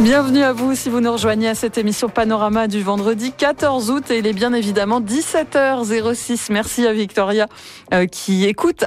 Bienvenue à vous si vous nous rejoignez à cette émission Panorama du vendredi 14 août et il est bien évidemment 17h06. Merci à Victoria qui écoute